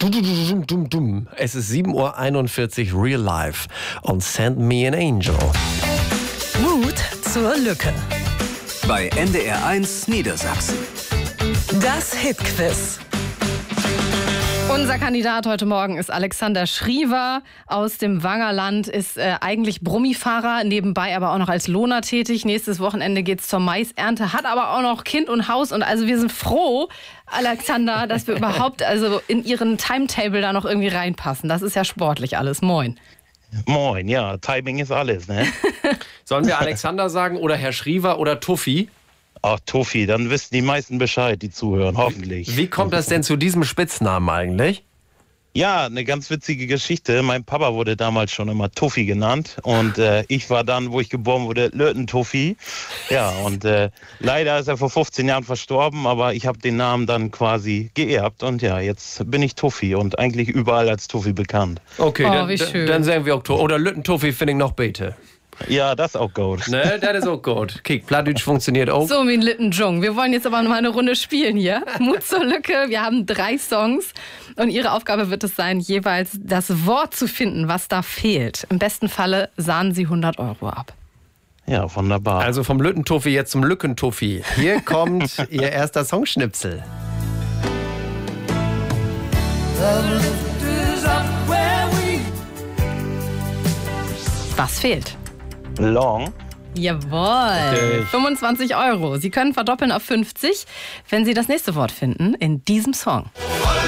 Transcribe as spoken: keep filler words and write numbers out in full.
Dum, dum, dum. Es ist sieben Uhr einundvierzig, Real Life und Send Me an Angel. Mut zur Lücke. Bei N D R eins Niedersachsen. Das Hitquiz. Unser Kandidat heute Morgen ist Alexander Schriever aus dem Wangerland, ist äh, eigentlich Brummifahrer, nebenbei aber auch noch als Lohner tätig. Nächstes Wochenende geht's zur Maisernte, hat aber auch noch Kind und Haus. Und also wir sind froh, Alexander, dass wir überhaupt also in Ihren Timetable da noch irgendwie reinpassen. Das ist ja sportlich alles. Moin. Moin, ja, Timing ist alles, ne? Sollen wir Alexander sagen oder Herr Schriever oder Tuffi? Ach, Tuffi, dann wissen die meisten Bescheid, die zuhören, hoffentlich. Wie kommt das denn zu diesem Spitznamen eigentlich? Ja, eine ganz witzige Geschichte. Mein Papa wurde damals schon immer Tuffi genannt und äh, ich war dann, wo ich geboren wurde, Löten-Tuffi. Ja, und äh, leider ist er vor fünfzehn Jahren verstorben, aber ich habe den Namen dann quasi geerbt und ja, jetzt bin ich Tuffi und eigentlich überall als Tuffi bekannt. Okay, Oh, dann, wie schön. dann sagen wir auch Tuffi. Oder Lütten-Tuffi finde ich noch bete. Ja, das ist auch gut. Ne, das ist auch gut. Kick, Plattdeutsch funktioniert auch. So, wie ein Littenjung. Wir wollen jetzt aber noch mal eine Runde spielen hier. Mut zur Lücke. Wir haben drei Songs und Ihre Aufgabe wird es sein, jeweils das Wort zu finden, was da fehlt. Im besten Falle sahnen Sie hundert Euro ab. Ja, wunderbar. Also vom Lüttentuffi jetzt zum Lückentuffi. Hier kommt Ihr erster Songschnipsel. Was fehlt? Long. Jawohl. Richtig. fünfundzwanzig Euro. Sie können verdoppeln auf fünfzig, wenn Sie das nächste Wort finden in diesem Song.